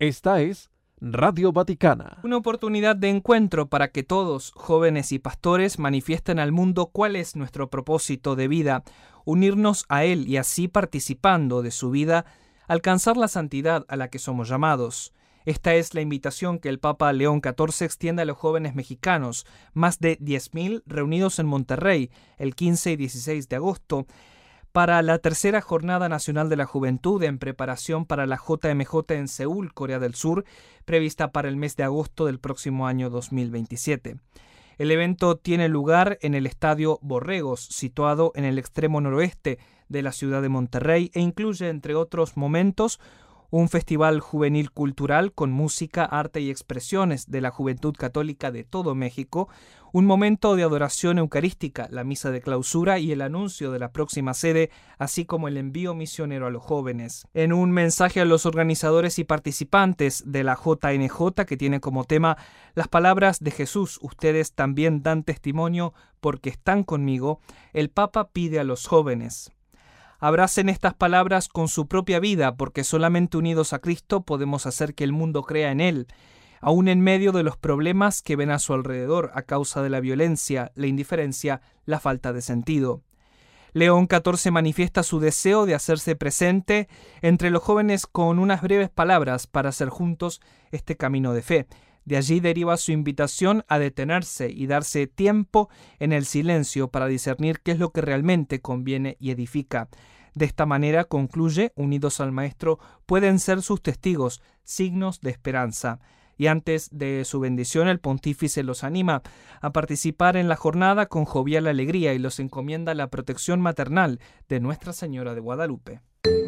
Esta es Radio Vaticana. Una oportunidad de encuentro para que todos, jóvenes y pastores, manifiesten al mundo cuál es nuestro propósito de vida, unirnos a Él y así, participando de su vida, alcanzar la santidad a la que somos llamados. Esta es la invitación que el Papa León XIV extiende a los jóvenes mexicanos, más de 10.000 reunidos en Monterrey el 15 y 16 de agosto, para la tercera Jornada Nacional de la Juventud en preparación para la JMJ en Seúl, Corea del Sur, prevista para el mes de agosto del próximo año 2027. El evento tiene lugar en el Estadio Borregos, situado en el extremo noroeste de la ciudad de Monterrey, e incluye, entre otros momentos, un festival juvenil cultural con música, arte y expresiones de la juventud católica de todo México, un momento de adoración eucarística, la misa de clausura y el anuncio de la próxima sede, así como el envío misionero a los jóvenes. En un mensaje a los organizadores y participantes de la JNJ, que tiene como tema las palabras de Jesús, ustedes también dan testimonio porque están conmigo, el Papa pide a los jóvenes: abracen estas palabras con su propia vida, porque solamente unidos a Cristo podemos hacer que el mundo crea en Él, aún en medio de los problemas que ven a su alrededor a causa de la violencia, la indiferencia, la falta de sentido. León XIV manifiesta su deseo de hacerse presente entre los jóvenes con unas breves palabras para hacer juntos este camino de fe. De allí deriva su invitación a detenerse y darse tiempo en el silencio para discernir qué es lo que realmente conviene y edifica. De esta manera, concluye, unidos al Maestro, pueden ser sus testigos, signos de esperanza. Y antes de su bendición, el pontífice los anima a participar en la jornada con jovial alegría y los encomienda la protección maternal de Nuestra Señora de Guadalupe.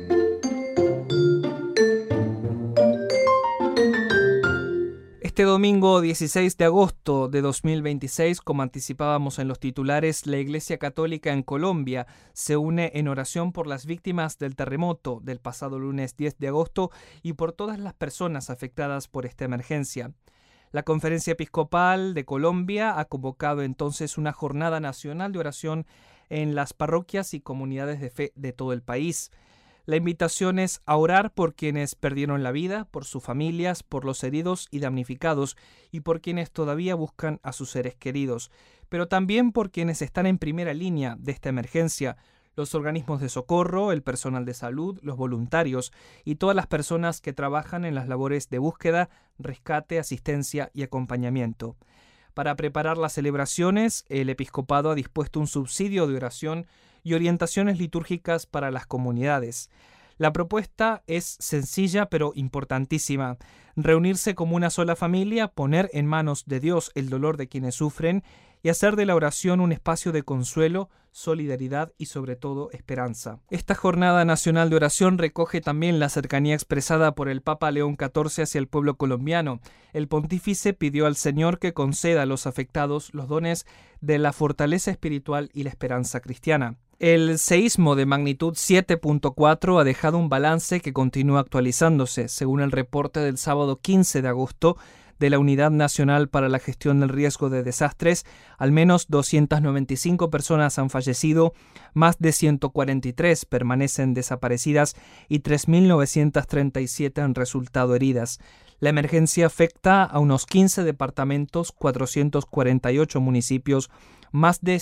Este domingo 16 de agosto de 2026, como anticipábamos en los titulares, la Iglesia Católica en Colombia se une en oración por las víctimas del terremoto del pasado lunes 10 de agosto y por todas las personas afectadas por esta emergencia. La Conferencia Episcopal de Colombia ha convocado entonces una jornada nacional de oración en las parroquias y comunidades de fe de todo el país. La invitación es a orar por quienes perdieron la vida, por sus familias, por los heridos y damnificados y por quienes todavía buscan a sus seres queridos, pero también por quienes están en primera línea de esta emergencia, los organismos de socorro, el personal de salud, los voluntarios y todas las personas que trabajan en las labores de búsqueda, rescate, asistencia y acompañamiento. Para preparar las celebraciones, el episcopado ha dispuesto un subsidio de oración y orientaciones litúrgicas para las comunidades. La propuesta es sencilla pero importantísima: reunirse como una sola familia, poner en manos de Dios el dolor de quienes sufren y hacer de la oración un espacio de consuelo, solidaridad y sobre todo esperanza. Esta Jornada Nacional de Oración recoge también la cercanía expresada por el Papa León XIV hacia el pueblo colombiano. El pontífice pidió al Señor que conceda a los afectados los dones de la fortaleza espiritual y la esperanza cristiana. El seísmo de magnitud 7.4 ha dejado un balance que continúa actualizándose. Según el reporte del sábado 15 de agosto de la Unidad Nacional para la Gestión del Riesgo de Desastres, al menos 295 personas han fallecido, más de 143 permanecen desaparecidas y 3.937 han resultado heridas. La emergencia afecta a unos 15 departamentos, 448 municipios, más de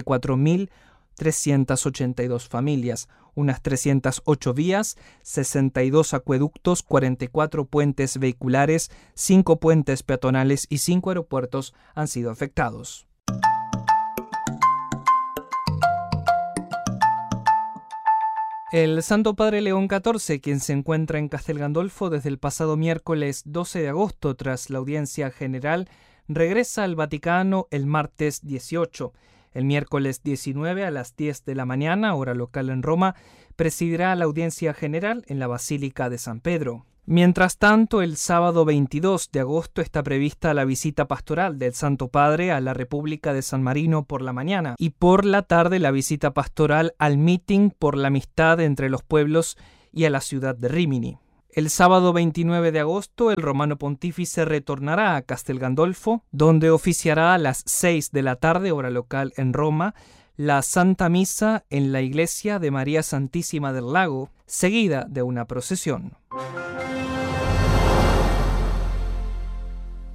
54.382 familias, unas 308 vías, 62 acueductos, 44 puentes vehiculares, 5 puentes peatonales y 5 aeropuertos han sido afectados. El Santo Padre León XIV, quien se encuentra en Castel Gandolfo desde el pasado miércoles 12 de agosto tras la audiencia general, regresa al Vaticano el martes 18. El miércoles 19 a las 10 de la mañana, hora local en Roma, presidirá la audiencia general en la Basílica de San Pedro. Mientras tanto, el sábado 22 de agosto está prevista la visita pastoral del Santo Padre a la República de San Marino por la mañana y por la tarde la visita pastoral al Meeting por la Amistad entre los Pueblos y a la ciudad de Rímini. El sábado 29 de agosto, el Romano Pontífice retornará a Castel Gandolfo, donde oficiará a las 6 de la tarde, hora local en Roma, la Santa Misa en la Iglesia de María Santísima del Lago, seguida de una procesión.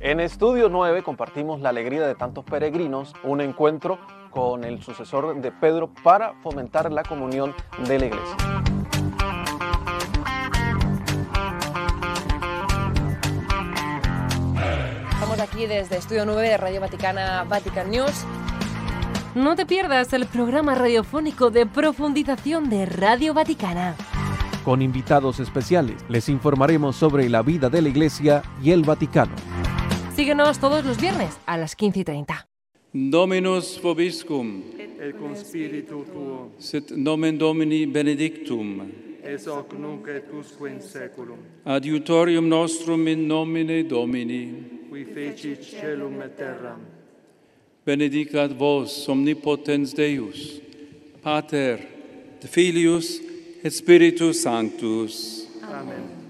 En Estudio 9 compartimos la alegría de tantos peregrinos, un encuentro con el sucesor de Pedro para fomentar la comunión de la Iglesia. Estamos aquí desde Estudio 9 de Radio Vaticana, Vatican News. No te pierdas el programa radiofónico de profundización de Radio Vaticana. Con invitados especiales les informaremos sobre la vida de la Iglesia y el Vaticano. Síguenos todos los viernes a las 15:30. Dominus vobiscum. Et cum spiritu tuo. Sit nomen Domini benedictum. Ex hoc nunc et usque in saeculum. Adiutorium nostrum in nomine Domini. Qui fecit caelum et terram. Benedicat vos omnipotens Deus, Pater, Filius et Spiritus Sanctus. Amen.